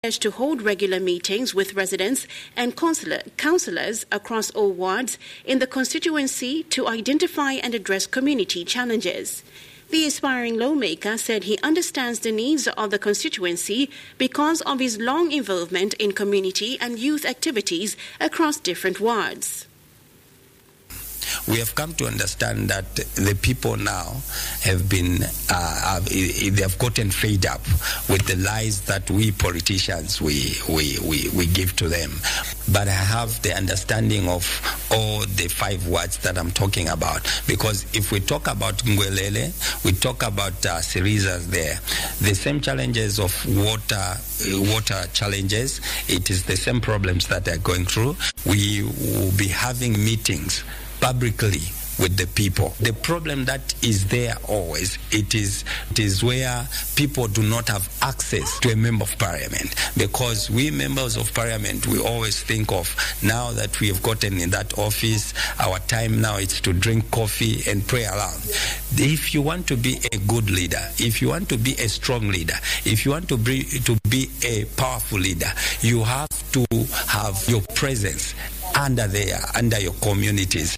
to hold regular meetings with residents and councillors across all wards in the constituency to identify and address community challenges. The aspiring lawmaker said he understands the needs of the constituency because of his long involvement in community and youth activities across different wards. We have come to understand that the people now have been, they have gotten fed up with the lies that we politicians, we give to them. But I have the understanding of all the 5 wards that I'm talking about. Because if we talk about Ngwelele, we talk about Sirizas there, the same challenges of water challenges, it is the same problems that they're going through. We will be having meetings publicly with the people. The problem that is there always, it is where people do not have access to a member of parliament, because we members of parliament, we always think of now that we have gotten in that office, our time now is to drink coffee and pray aloud. If you want to be a good leader, if you want to be a strong leader, if you want to be a powerful leader, you have to have your presence under your communities.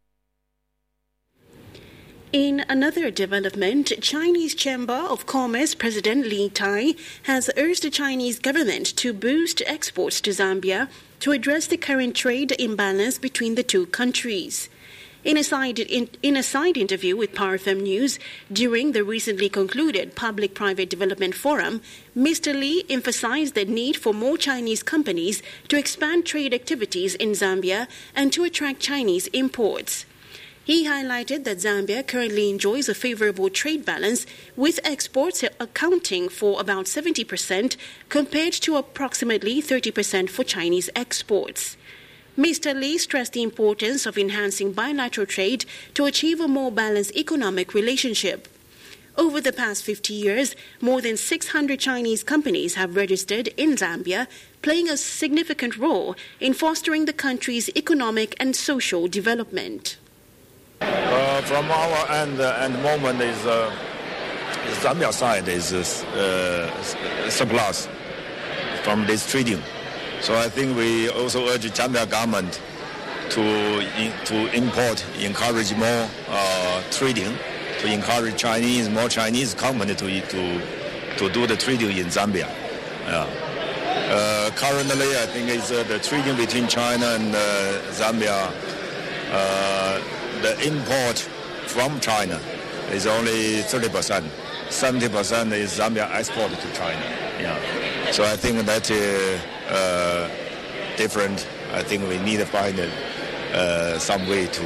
In another development, Chinese Chamber of Commerce President Li Tai has urged the Chinese government to boost exports to Zambia to address the current trade imbalance between the two countries. In a side interview with Power FM News during the recently concluded Public-Private Development Forum, Mr. Li emphasized the need for more Chinese companies to expand trade activities in Zambia and to attract Chinese imports. He highlighted that Zambia currently enjoys a favorable trade balance, with exports accounting for about 70% compared to approximately 30% for Chinese exports. Mr. Li stressed the importance of enhancing bilateral trade to achieve a more balanced economic relationship. Over the past 50 years, more than 600 Chinese companies have registered in Zambia, playing a significant role in fostering the country's economic and social development. From our end, and the moment is Zambia side is surplus from this trading. So I think we also urge Zambia government to import, encourage more trading, to encourage more Chinese company to do the trading in Zambia. Currently, I think it's the trading between China and Zambia. The import from China is only 30%. 70% is Zambia export to China. Yeah. So I think that different. I think we need to find some way to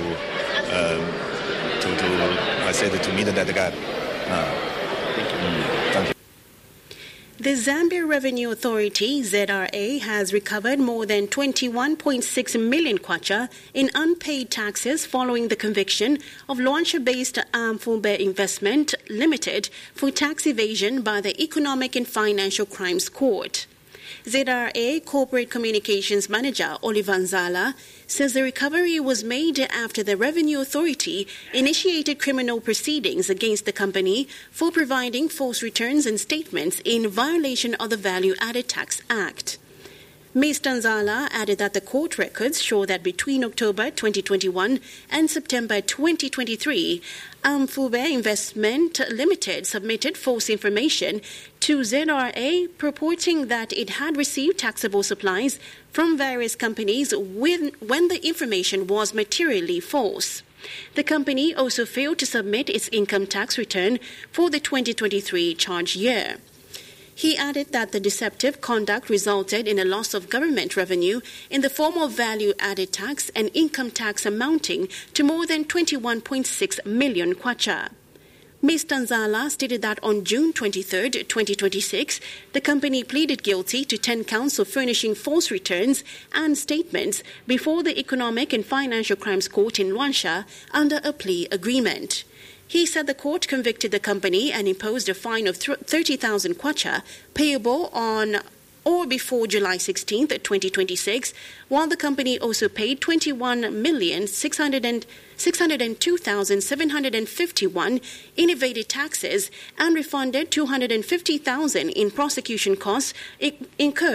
meet that gap. Thank you. The Zambia Revenue Authority, ZRA, has recovered more than 21.6 million kwacha in unpaid taxes following the conviction of Luanshya-based Amfumbe Investment Limited for tax evasion by the Economic and Financial Crimes Court. ZRA Corporate Communications Manager Oliver Nzala says the recovery was made after the Revenue Authority initiated criminal proceedings against the company for providing false returns and statements in violation of the Value Added Tax Act. Mr. Nzala added that the court records show that between October 2021 and September 2023, Amfumbe Investment Limited submitted false information to ZRA purporting that it had received taxable supplies from various companies when the information was materially false. The company also failed to submit its income tax return for the 2023 charge year. He added that the deceptive conduct resulted in a loss of government revenue in the form of value-added tax and income tax amounting to more than 21.6 million kwacha. Mr. Nzala stated that on June 23, 2026, the company pleaded guilty to 10 counts of furnishing false returns and statements before the Economic and Financial Crimes Court in Luanshya under a plea agreement. He said the court convicted the company and imposed a fine of 30,000 kwacha payable on or before July 16, 2026, while the company also paid 21,602,751 in evaded taxes and refunded 250,000 in prosecution costs incurred